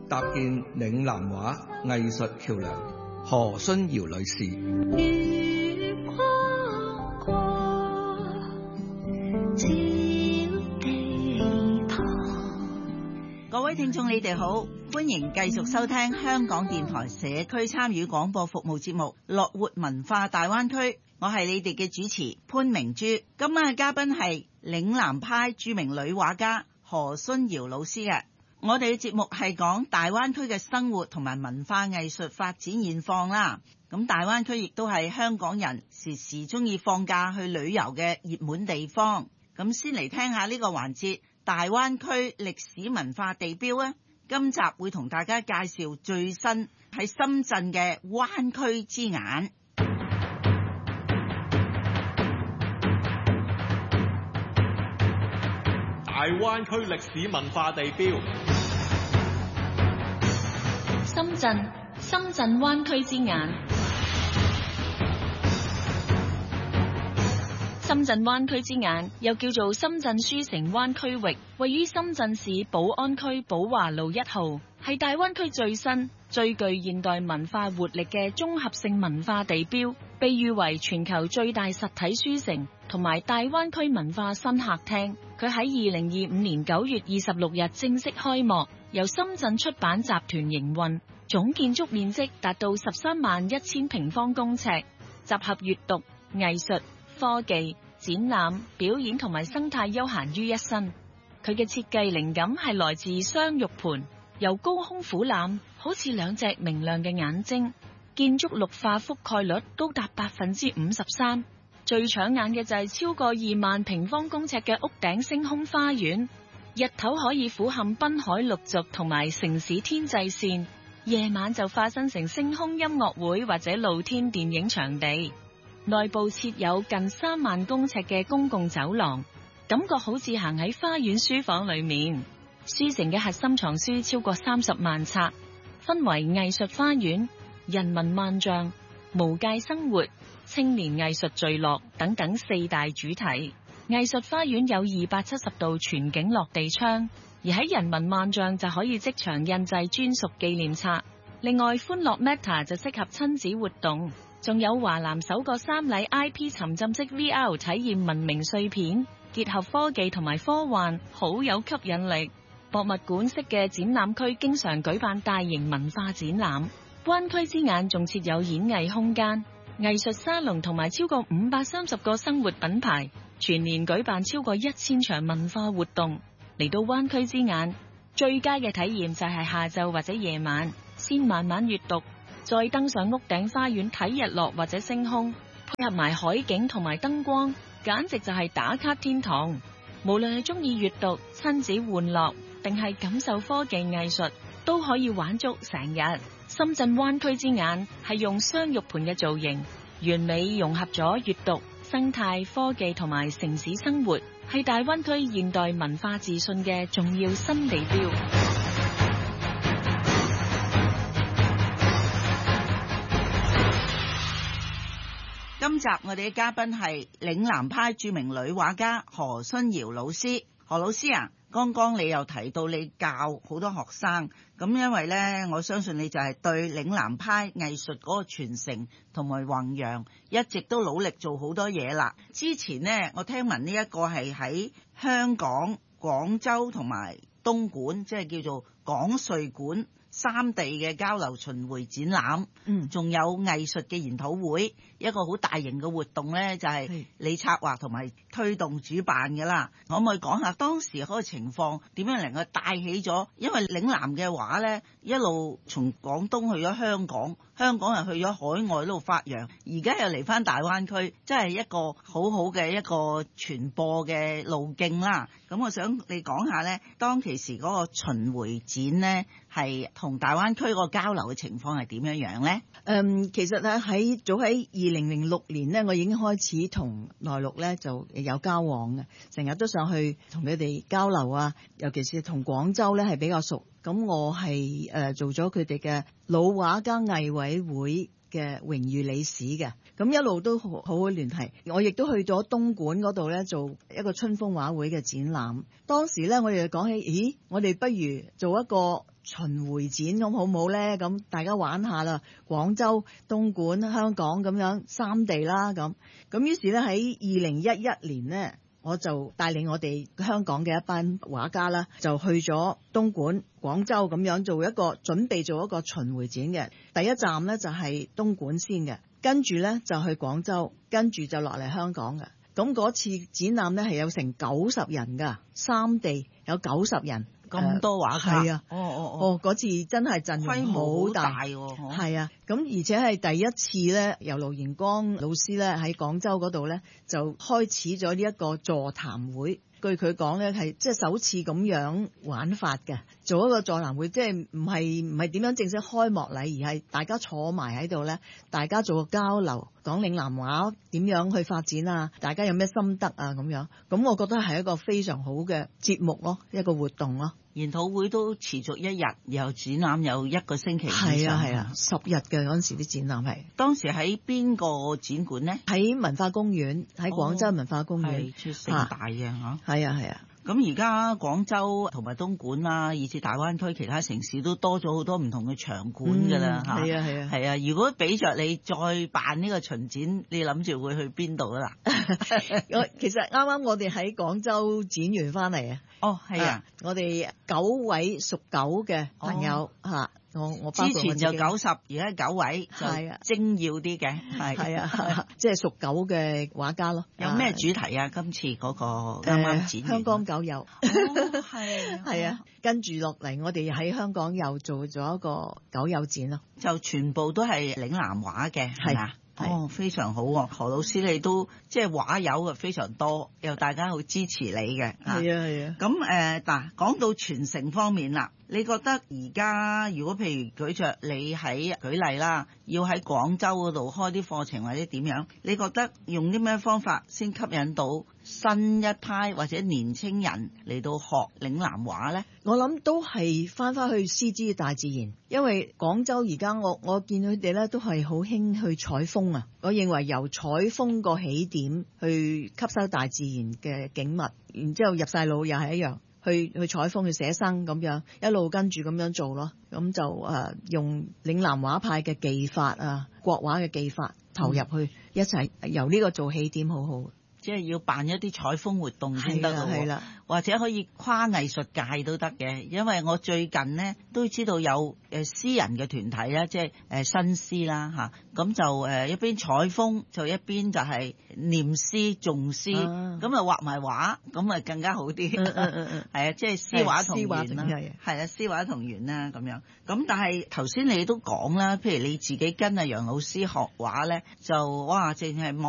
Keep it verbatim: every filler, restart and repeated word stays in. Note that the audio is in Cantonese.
搭建嶺南話藝術橋梁，何春瑤女士。 月光過，照地堂。 各位聽眾你哋好，歡迎繼續收聽香港電台社區參與廣播服務節目《樂活文化大灣區》，我係你哋嘅主持潘明珠。今晚嘅嘉賓係嶺南派著名女畫家何春瑤老師嘅。我哋嘅節目係講大灣區嘅生活同埋文化藝術發展現況啦。咁大灣區亦都係香港人時時中意放假去旅遊嘅熱門地方。咁先嚟聽下呢個環節，大灣區歷史文化地標啊！今集會同大家介紹最新喺深圳嘅灣區之眼。 大灣區歷史文化地標， 深圳深圳灣區之眼。深圳灣區之眼又叫做深圳書城灣區域，位於深圳市寶安區寶華路一號，係大灣區最新、最具現代文化活力嘅綜合性文化地標，被譽為全球最大實體書城同埋大灣區文化新客廳。佢喺二零二五年九月二十六日正式開幕，由深圳出版集團營運，總建築面積達到十三萬一千平方公尺，集合閱讀、藝術、科技、展覽、表演同埋生態休閒於一身。佢嘅設計靈感係來自雙玉盤，由高空俯瞰，好似兩隻明亮嘅眼睛。建築綠化覆蓋率高達百分之五十三。最搶眼嘅就係超過二萬平方公尺嘅屋頂星空花園，日頭可以俯瞰濱海陸續同埋城市天際線，夜晚就化身成星空音樂會或者露天電影場地。內部設有近三萬公尺嘅公共走廊，感覺好似行喺花園書房裏面。書城嘅核心藏書超過三十萬冊，分為藝術花園、人文萬象、無界生活、青年藝術聚落等等四大主題。藝術花園有二百七十度全景落地窗，而喺人文萬象就可以即場印製專屬紀念冊。另外，歡樂 Meta 就適合親子活動，仲有華南首個三禮 I P 沉浸式 V R 體驗文明碎片，結合科技同埋科幻，好有吸引力。博物館式嘅展覽區經常舉辦大型文化展覽。灣區之眼仲設有演藝空間、藝術沙龍同埋超過五百三十個生活品牌，全年舉辦超過一千場文化活動。嚟到灣區之眼，最佳嘅體驗就係下晝或者夜晚，先慢慢閱讀，再登上屋頂花園睇日落或者星空，配合埋海景同埋燈光，簡直就係打卡天堂。無論係中意閱讀、親子玩樂，定係感受科技藝術，都可以玩足成日。深圳灣區之眼係用雙玉盤嘅造型，完美融合咗閱讀、生態、科技同埋城市生活，係大灣區現代文化自信嘅重要新地標。 今集我哋嘅嘉賓係嶺南派著名女畫家何春瑤老師。何老師啊，剛剛你又提到你教好多學生，咁因為呢，我相信你就係對嶺南派藝術嗰個傳承同埋弘揚一直都努力做好多嘢啦。之前呢，我聽聞呢一個係喺香港、廣州同埋東莞，即係叫做港穗館三地嘅交流巡迴展覽，嗯，仲有藝術嘅研討會，一個好大型嘅活動呢，就係、是、你策劃同埋推動主辦嘅啦。可唔可以講下當時嗰個情況點樣能夠帶起咗？因為嶺南嘅畫呢，一路從廣東去咗香港，香港又去咗海外度發揚，而家又嚟翻大灣區，真係一個好好嘅一個傳播嘅路徑啦。咁我想你講下呢，當其時嗰個巡迴展呢，係同大灣區個交流嘅情況係點樣樣呢？ 嗯，其實咧喺早喺二零零六年呢，我已經開始同內陸咧就有交往嘅，成日都上去同佢哋交流啊，尤其是同廣州咧係比較熟。咁我係誒、呃、做咗佢哋嘅老畫家藝委會嘅榮譽理事嘅，咁一路都好好嘅聯繫。我亦都去咗東莞嗰度咧做一個春風畫會嘅展覽。當時咧我哋就講起，咦，我哋不如做一個巡迴展咁好唔好咧？咁大家玩下啦，廣州、東莞、香港咁樣三地啦，咁咁於是咧喺二零一一年呢，我就帶領我哋香港嘅一班畫家啦，就去咗東莞、廣州咁樣做一個準備做一個巡迴展嘅。第一站呢，就係東莞先嘅，跟住咧就去廣州，跟住就落嚟香港嘅。咁嗰次展覽咧係有成九十人㗎，三地有九十人， 咁多畫家。 係啊， 哦哦哦， 哦嗰次真係陣規容好大模好大喎。 係啊，咁而且係第一次咧，由盧賢光老師咧喺廣州嗰度咧就開始咗呢一個座談會。據佢講咧，係即係首次咁樣玩法嘅，做一個座談會，即係唔係唔係點樣正式開幕禮，而係大家坐埋喺度咧，大家做個交流，講嶺南畫點樣去發展啊，大家有咩心得啊咁樣。咁我覺得係一個非常好嘅節目咯，一個活動咯。 研討會都持續一日，然後展覽有一個星期以上。 係啊係啊，十日嘅嗰陣時啲展覽係。 當時喺邊個展館呢？ 喺文化公園，喺廣州文化公園， 係盛大嘅嚇。 係啊係啊。 咁而家廣州同埋東莞啦，以至大灣區其他城市都多咗好多唔同嘅場館㗎啦嚇。 係啊係啊。 係啊，如果俾着你再辦呢個巡展，你諗住會去邊度啊啦？ 我其實啱啱我哋喺廣州展完翻嚟啊。 哦，係啊， 我哋九位屬狗嘅朋友嚇，我我包括我自己。之前就九十，而家九位，係啊，精要啲嘅，係係啊，即係屬狗嘅畫家咯。 有咩主題啊？今次嗰個啱啱展香港狗友， 係係啊，跟住落嚟，我哋喺香港又做咗一個狗友展咯， 就全部都係嶺南畫嘅，係嘛？哦，非常好喎，何老師你都即係畫友嘅非常多，又大家好支持你嘅。 係啊係啊。 咁誒嗱，講到傳承方面啦，你覺得而家如果譬如舉着你喺舉例啦，要喺廣州嗰度開啲課程或者點樣，你覺得用啲咩方法先吸引到新一派或者年青人嚟到學嶺南畫呢？ 我諗都係翻返去師之大自然，因為廣州而家我我見佢哋咧都係好興去採風啊。我認為由採風個起點去吸收大自然嘅景物，然之後入晒腦又係一樣，去去採風去寫生咁樣，一路跟住咁樣做咯。咁就誒、呃、用嶺南畫派嘅技法啊，國畫嘅技法投入去、嗯、一齊由呢個做起點，好好。 即係要辦一啲採風活動先得咯，或者可以跨藝術界都得嘅。因為我最近呢都知道有誒詩人嘅團體啦，即係誒新詩啦嚇，咁就誒一邊採風，就一邊就係念詩誦詩，咁啊畫埋畫，咁啊更加好啲。係、嗯嗯嗯、啊，即係詩畫同源啦，係啊，詩畫同源啦咁樣。咁但係頭先你都講啦，譬如你自己跟阿楊老師學畫咧，就哇淨係望。